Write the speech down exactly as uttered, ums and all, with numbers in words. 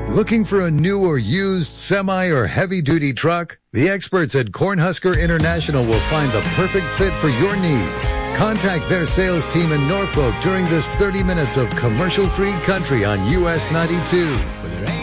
Looking for a new or used semi or heavy-duty truck? The experts at Cornhusker International will find the perfect fit for your needs. Contact their sales team in Norfolk during this thirty minutes of commercial-free country on U S ninety-two.